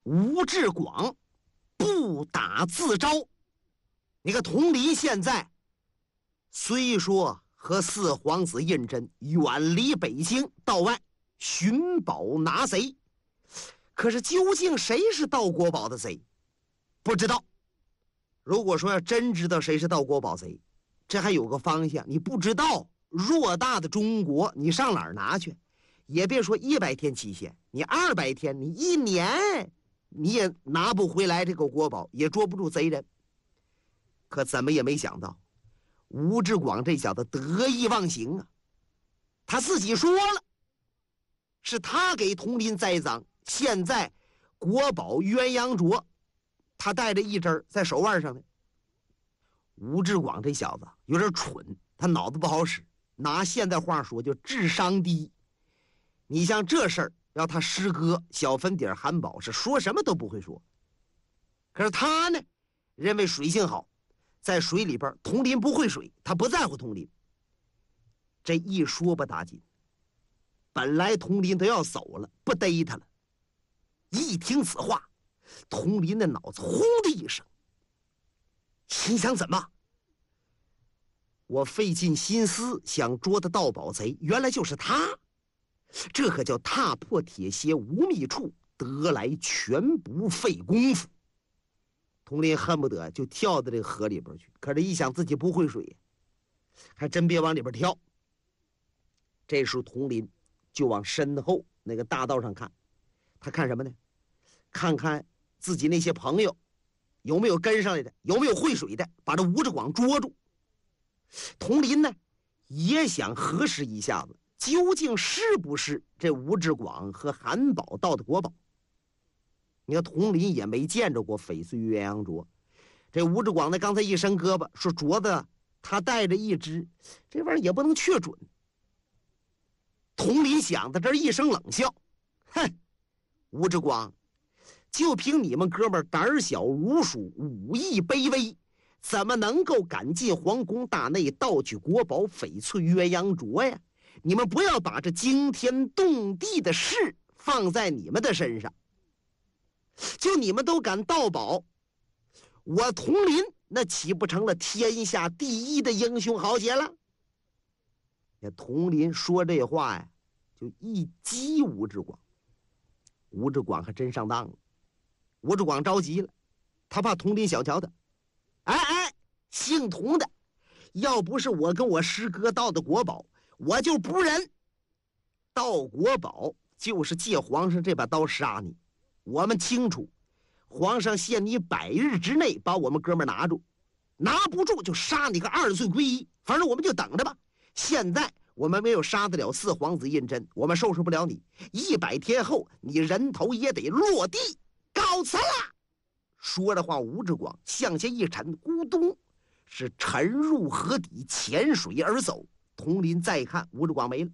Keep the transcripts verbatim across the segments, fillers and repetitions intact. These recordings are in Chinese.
吴志广不打自招。那个佟林现在虽说和四皇子胤禛远离北京道外寻宝拿贼，可是究竟谁是盗国宝的贼不知道。如果说要真知道谁是盗国宝贼，这还有个方向。你不知道，偌大的中国你上哪儿拿去？也别说一百天期限，你二百天，你一年你也拿不回来这个国宝，也捉不住贼人。可怎么也没想到，吴志广这小子得意忘形啊！他自己说了，是他给佟林栽赃，现在国宝鸳鸯镯他带着一针在手腕上呢。吴志广这小子有点蠢，他脑子不好使，拿现在话说就智商低。你像这事儿要他师哥小粉底韩宝是说什么都不会说，可是他呢认为水性好，在水里边佟林不会水，他不在乎佟林。这一说不打紧，本来佟林都要走了，不逮他了。一听此话，佟林的脑子轰的一声，心想怎么我费尽心思想捉的盗宝贼原来就是他，这可叫踏破铁鞋无觅处，得来全不费功夫。佟林恨不得就跳到这个河里边去，可是一想自己不会水，还真别往里边跳。这时候佟林就往身后那个大道上看，他看什么呢？看看自己那些朋友有没有跟上来的，有没有会水的，把这吴志广捉住。佟林呢也想核实一下子，究竟是不是这吴志广和韩宝盗的国宝。你看佟林也没见着过翡翠鸳鸯镯，这吴志广呢刚才一伸胳膊说镯子他带着一只，这玩意儿也不能确准。佟林想到这儿一声冷笑，哼，吴志广，就凭你们哥们胆小如鼠，武艺卑微，怎么能够赶进皇宫大内盗取国宝翡翠鸳鸯镯呀？你们不要把这惊天动地的事放在你们的身上，就你们都敢盗宝，我佟林那岂不成了天下第一的英雄豪杰了？那佟林说这话呀，就一激吴志广。吴志广还真上当了。吴志广着急了，他怕佟林小瞧他。哎哎，姓佟的，要不是我跟我师哥盗的国宝，我就不认。盗国宝就是借皇上这把刀杀你，我们清楚，皇上限你百日之内把我们哥们拿住，拿不住就杀你个二罪归一，反正我们就等着吧。现在我们没有杀得了四皇子胤禛，我们收拾不了你，一百天后你人头也得落地，告辞了。说着话，吴志广向下一沉，咕咚是沉入河底，潜水而走。佟林再看，吴志广没了，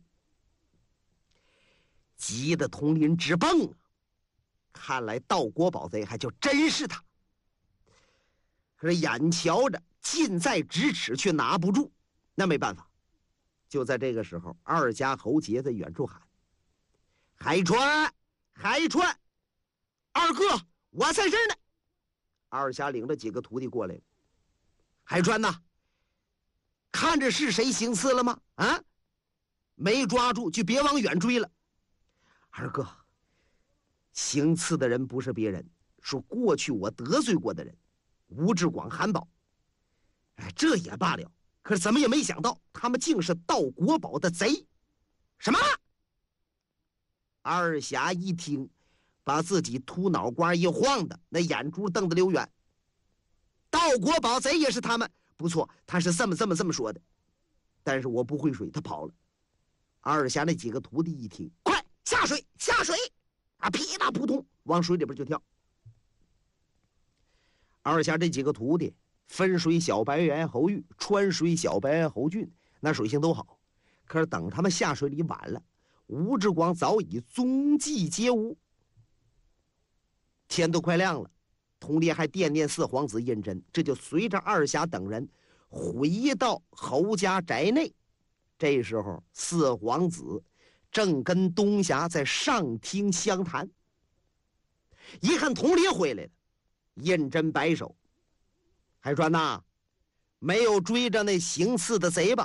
急得佟林直蹦啊！看来盗国宝贼还就真是他，可是眼瞧着近在咫尺，却拿不住，那没办法。就在这个时候，二家侯杰在远处喊：“海川，海川，二哥，我在这儿呢。”二侠领着几个徒弟过来了。海川呐，看着是谁行刺了吗？啊，没抓住就别往远追了。二哥，行刺的人不是别人，是过去我得罪过的人，吴志广、韩宝。哎，这也罢了，可是怎么也没想到，他们竟是盗国宝的贼。什么？二侠一听，把自己秃脑瓜一晃的，那眼珠瞪得溜圆。盗国宝贼也是他们，不错，他是这么这么这么说的。但是我不会水，他跑了。二侠那几个徒弟一听，快下水，下水！啊，噼里扑通往水里边就跳。二侠这几个徒弟，分水小白猿侯玉，穿水小白猿侯俊，那水性都好。可是等他们下水里晚了，吴志广早已踪迹皆无。天都快亮了，佟林还惦念四皇子胤禛，这就随着二侠等人回到侯家宅内。这时候四皇子正跟东侠在上厅相谈。 一看童离回来了，胤禛摆手，还说：“呐，没有追着那行刺的贼吧？”